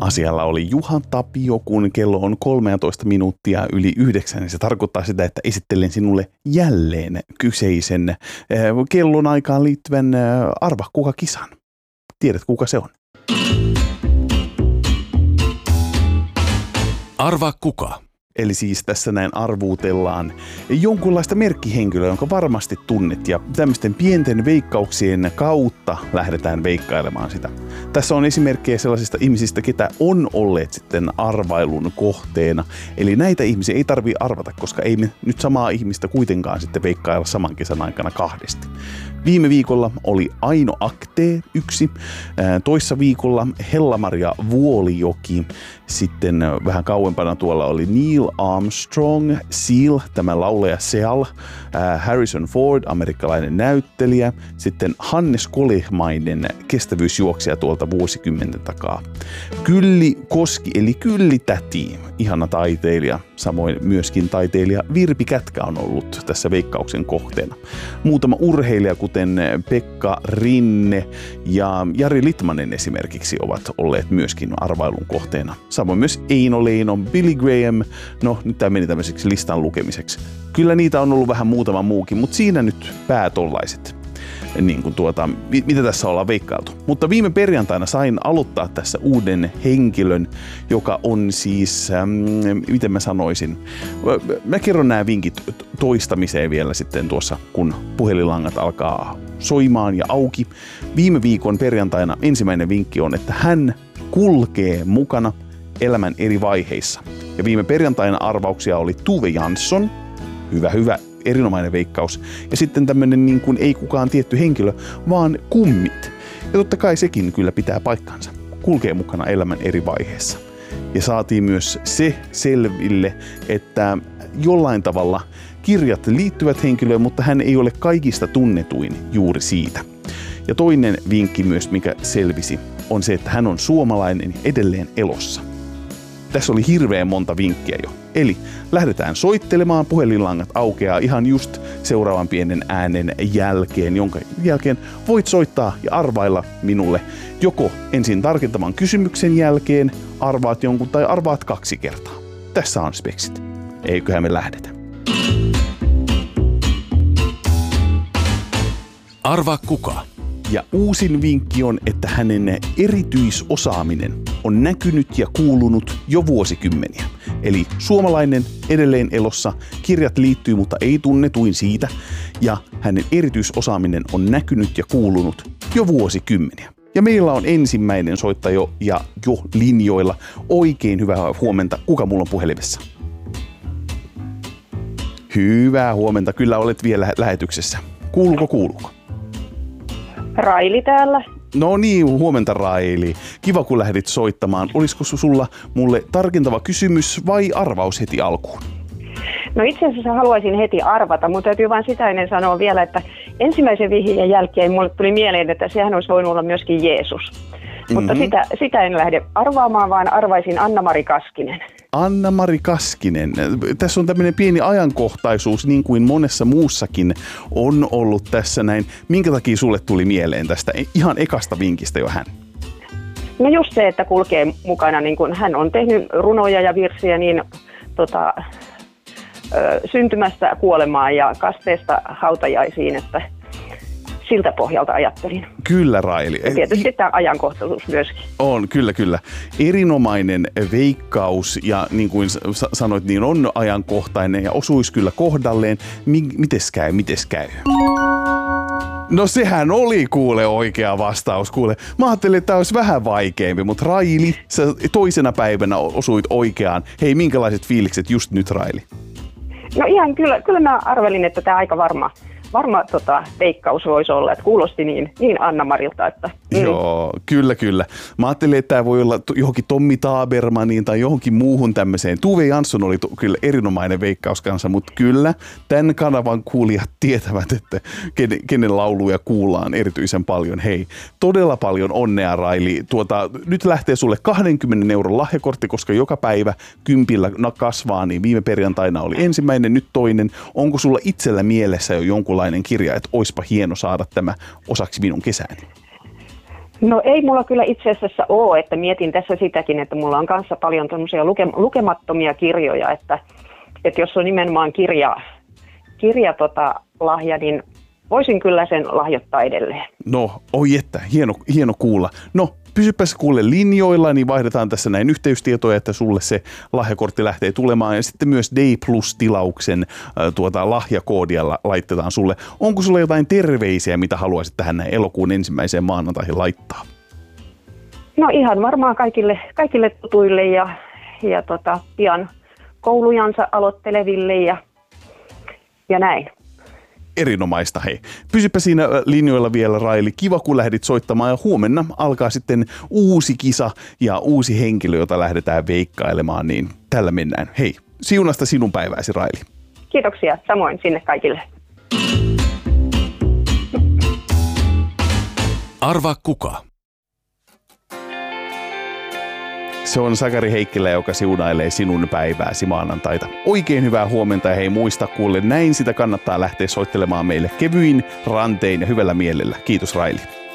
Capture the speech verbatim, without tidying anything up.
Asialla oli Juha Tapio, kun kello on kolmetoista minuuttia yli yhdeksän, niin se tarkoittaa sitä, että esittelen sinulle jälleen kyseisen kellon aikaan liittyvän Arva kuka kisan. Tiedät kuka se on? Arva kuka. Eli siis tässä näin arvuutellaan jonkunlaista merkkihenkilöä, jonka varmasti tunnet, ja tämmöisten pienten veikkauksien kautta lähdetään veikkailemaan sitä. Tässä on esimerkkejä sellaisista ihmisistä, ketä on olleet sitten arvailun kohteena. Eli näitä ihmisiä ei tarvitse arvata, koska ei me nyt samaa ihmistä kuitenkaan sitten veikkailla saman kesän aikana kahdesti. Viime viikolla oli Aino Aktee yksi, toissa viikolla Hella-Maria Vuolijoki, sitten vähän kauempana tuolla oli Neil Armstrong, Seal, tämä laulaja Seal, Harrison Ford, amerikkalainen näyttelijä, sitten Hannes Kolehmainen, kestävyysjuoksija tuolta vuosikymmenten takaa. Kylli Koski, eli Kylli Täti, ihana taiteilija, samoin myöskin taiteilija Virpi Kätkä on ollut tässä veikkauksen kohteena. Muutama urheilija, kuten Pekka Rinne ja Jari Litmanen esimerkiksi, ovat olleet myöskin arvailun kohteena. Samoin myös Eino Leino, Billy Graham, no nyt tämä meni tämmöiseksi listan lukemiseksi. Kyllä niitä on ollut vähän muutama muukin, mutta siinä nyt päätollaiset. Niin kuin tuota, mitä tässä ollaan veikkailtu. Mutta viime perjantaina sain aloittaa tässä uuden henkilön, joka on siis, ähm, miten mä sanoisin, mä kerron nämä vinkit toistamiseen vielä sitten tuossa, kun puhelinlangat alkaa soimaan ja auki. Viime viikon perjantaina ensimmäinen vinkki on, että hän kulkee mukana elämän eri vaiheissa. Ja viime perjantaina arvauksia oli Tuve Jansson, hyvä hyvä. Erinomainen veikkaus. Ja sitten tämmönen niin kuin ei kukaan tietty henkilö, vaan kummit. Ja totta kai sekin kyllä pitää paikkansa. Kulkee mukana elämän eri vaiheessa. Ja saatiin myös se selville, että jollain tavalla kirjat liittyvät henkilöön, mutta hän ei ole kaikista tunnetuin juuri siitä. Ja toinen vinkki myös, mikä selvisi, on se, että hän on suomalainen ja edelleen elossa. Tässä oli hirveän monta vinkkiä jo. Eli lähdetään soittelemaan, puhelinlangat aukeaa ihan just seuraavan pienen äänen jälkeen, jonka jälkeen voit soittaa ja arvailla minulle joko ensin tarkentavan kysymyksen jälkeen arvaat jonkun tai arvaat kaksi kertaa. Tässä on speksit. Eiköhän me lähdetä. Arva kuka. Ja uusin vinkki on, että hänen erityisosaaminen on näkynyt ja kuulunut jo vuosikymmeniä. Eli suomalainen edelleen elossa, kirjat liittyy, mutta ei tunnetuin siitä, ja hänen erityisosaaminen on näkynyt ja kuulunut jo vuosikymmeniä. Ja meillä on ensimmäinen soittaja ja jo linjoilla. Oikein hyvää huomenta. Kuka mulla on puhelimessa? Hyvää huomenta. Kyllä olet vielä lähetyksessä. Kuuluuko, kuuluuko? Raili täällä. No niin, huomenta Raili. Kiva kun lähdit soittamaan. Olisiko sulla mulle tarkentava kysymys vai arvaus heti alkuun? No itse asiassa haluaisin heti arvata, mutta täytyy vain sitä ennen sanoa vielä, että ensimmäisen vihjeen jälkeen mulle tuli mieleen, että sehän olisi voinut olla myöskin Jeesus. Mm-hmm. Mutta sitä, sitä en lähde arvaamaan, vaan arvaisin Anna-Mari Kaskinen. Anna-Mari Kaskinen. Tässä on tämmöinen pieni ajankohtaisuus, niin kuin monessa muussakin on ollut tässä näin. Minkä takia sulle tuli mieleen tästä ihan ekasta vinkistä jo hän? No just se, että kulkee mukana, niin kuin hän on tehnyt runoja ja virsiä niin tota, ö, syntymästä kuolemaan ja kasteesta hautajaisiin, että siltä pohjalta ajattelin. Kyllä, Raili. Ja tietysti tämä ajankohtaisuus myöskin. On, kyllä, kyllä. Erinomainen veikkaus ja niin kuin sanoit, niin on ajankohtainen ja osuisi kyllä kohdalleen. Mites käy, mites käy? No sehän oli kuule oikea vastaus, kuule. Mä ajattelin, että tämä olisi vähän vaikeampi, mutta Raili, sä toisena päivänä osuit oikeaan. Hei, minkälaiset fiilikset just nyt, Raili? No ihan kyllä, kyllä mä arvelin, että tämä aika varma. Varma tota, veikkaus voisi olla, että kuulosti niin, niin Anna-Marilta. Että, mm. Joo, kyllä, kyllä. Mä ajattelin, että tämä voi olla johonkin Tommi Tabermaniin tai johonkin muuhun tämmöiseen. Tuve Jansson oli to, kyllä erinomainen veikkaus kanssa, mutta kyllä tämän kanavan kuulijat tietävät, että kenen, kenen lauluja kuullaan erityisen paljon. Hei, todella paljon onnea, Raili. Tuota, nyt lähtee sulle kaksikymmentä euron lahjakortti, koska joka päivä kympillä kasvaa, niin viime perjantaina oli ensimmäinen, nyt toinen. Onko sulla itsellä mielessä jo jonkun kirja, että oispa hieno saada tämä osaksi minun kesääni? No ei mulla kyllä itse asiassa ole, että mietin tässä sitäkin, että mulla on kanssa paljon tämmöisiä luke- lukemattomia kirjoja, että, että jos on nimenomaan kirja, kirja tota, lahja, niin voisin kyllä sen lahjoittaa edelleen. No, oi että, hieno, hieno kuulla. No, pysypäs kuule linjoilla, niin vaihdetaan tässä näin yhteystietoja, että sulle se lahjakortti lähtee tulemaan. Ja sitten myös Day Plus-tilauksen äh, tuota, lahjakoodia laitetaan sulle. Onko sulle jotain terveisiä, mitä haluaisit tähän näin elokuun ensimmäiseen maanantaihin laittaa? No ihan varmaan kaikille, kaikille tutuille ja, ja tota, pian koulujansa aloitteleville ja, ja näin. Erinomaista, hei. Pysypä siinä linjoilla vielä, Raili. Kiva, kun lähdit soittamaan. Ja huomenna alkaa sitten uusi kisa ja uusi henkilö, jota lähdetään veikkailemaan. Niin tällä mennään. Hei, siunasta sinun päivääsi, Raili. Kiitoksia, samoin sinne kaikille. Arvaa kuka. Se on Sakari Heikkilä, joka siunailee sinun päivääsi maanantaita. Oikein hyvää huomenta ja hei muista kuule, näin sitä kannattaa lähteä soittelemaan meille kevyin, rantein ja hyvällä mielellä. Kiitos Raili.